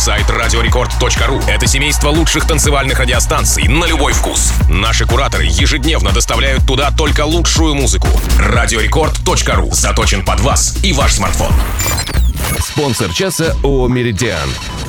Сайт radiorecord.ru – это семейство лучших танцевальных радиостанций на любой вкус. Наши кураторы ежедневно доставляют туда только лучшую музыку. Radiorecord.ru заточен под вас и ваш смартфон. Спонсор часа ООО «Меридиан».